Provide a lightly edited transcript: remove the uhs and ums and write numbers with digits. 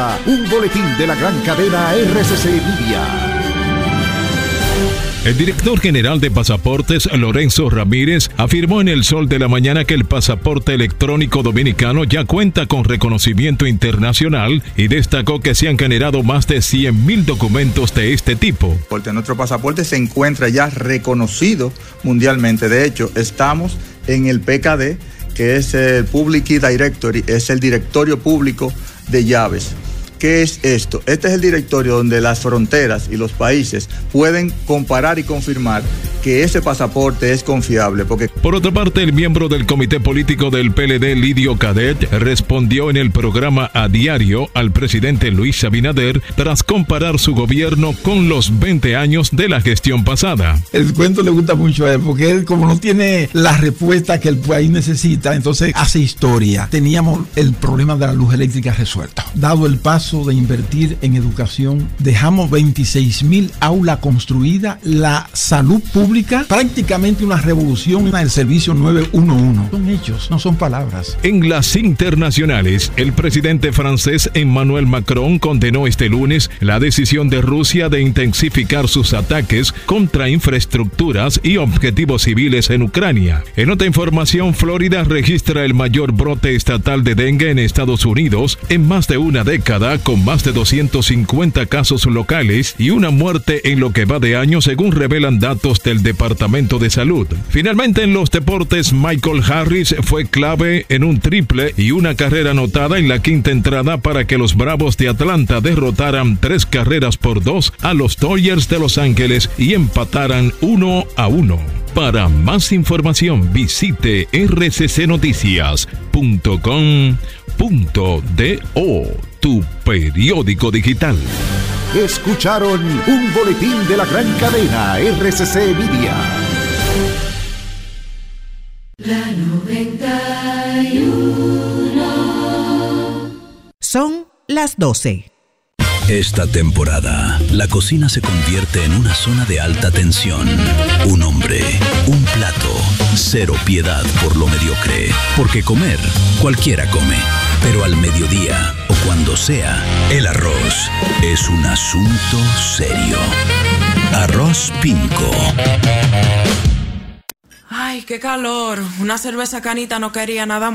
Un boletín de la gran cadena RCC Media. El director general de Pasaportes, Lorenzo Ramírez, afirmó en El Sol de la Mañana que el pasaporte electrónico dominicano ya cuenta con reconocimiento internacional y destacó que se han generado más de 100,000 documentos de este tipo. Porque nuestro pasaporte se encuentra ya reconocido mundialmente. De hecho, estamos en el PKD, que es el Public Key Directory, es el directorio público de llaves. ¿Qué es esto? Este es el directorio donde las fronteras y los países pueden comparar y confirmar que ese pasaporte es confiable. Por otra parte, el miembro del comité político del PLD, Lidio Cadet, respondió en el programa A Diario al presidente Luis Abinader tras comparar su gobierno con los 20 años de la gestión pasada. El cuento le gusta mucho a él porque él, como no tiene la respuesta que el país necesita, entonces hace historia. Teníamos el problema de la luz eléctrica resuelto. Dado el paso de invertir en educación, dejamos 26,000 aulas construidas, la salud pública, prácticamente una revolución en el servicio 911. Son hechos, no son palabras. En las internacionales, el presidente francés Emmanuel Macron condenó este lunes la decisión de Rusia de intensificar sus ataques contra infraestructuras y objetivos civiles en Ucrania. En otra información, Florida registra el mayor brote estatal de dengue en Estados Unidos en más de una década, con más de 250 casos locales y una muerte en lo que va de año, según revelan datos del Departamento de Salud. Finalmente, en los deportes, Michael Harris fue clave en un triple y una carrera anotada en la quinta entrada para que los Bravos de Atlanta derrotaran 3-2 a los Dodgers de Los Ángeles y empataran 1-1. Para más información, visite rccnoticias.com.do, tu periódico digital. Escucharon un boletín de la gran cadena RCC Media. La 91. Son las 12. Esta temporada, la cocina se convierte en una zona de alta tensión. Un hombre, un plato, cero piedad por lo mediocre. Porque comer, cualquiera come. Pero al mediodía, o cuando sea, el arroz es un asunto serio. Arroz Pinco. Ay, qué calor. Una cerveza Canita no quería nada